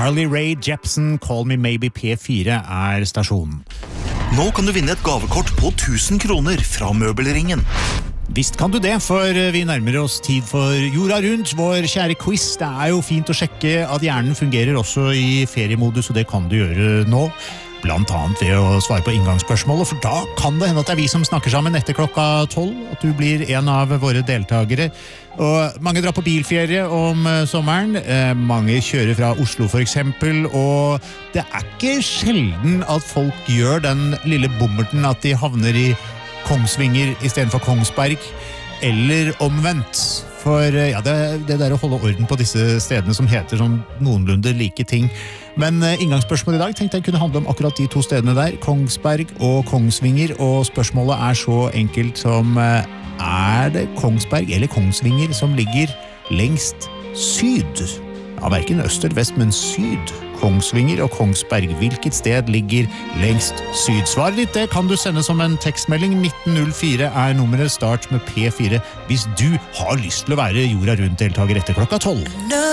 Carly Rae Jepsen, Call Me Maybe P4 er stasjonen. Nå kan du vinne et gavekort på 1000 kroner fra Møbelringen. Visst kan du det, for vi nærmer oss tid for Jorda rundt, vår kjære quiz. Det er jo fint å sjekke at hjernen fungerer også i feriemodus, og det kan du gjøre nå. Blant annet ved å svare på inngangsspørsmålet, for da kan det hende at det er vi som snakker sammen etter klokka 12, at du blir en av våre deltagere. Og mange drar på bilferie om sommeren, mange kjører fra Oslo for eksempel, og det er ikke sjelden at folk gjør den lille bommerten at de havner i Kongsvinger i stedet for Kongsberg, eller omvendt. For ja, det der å holde orden på disse stedene som heter sånn noenlunde like ting. Men inngangsspørsmålet i dag tenkte jeg kunne handle om akkurat de to stedene der, Kongsberg og Kongsvinger, og spørsmålet er så enkelt som er det Kongsberg eller Kongsvinger som ligger lengst syd? Ja, hverken øst eller vest, men syd. Kongsvinger og Kongsberg. Hvilket sted ligger lengst syd? Svaret ditt det kan du sende som en tekstmelding. 1904 er nummeret, start med P4 hvis du har lyst til å være Jorda rundt deltaker etter klokka 12.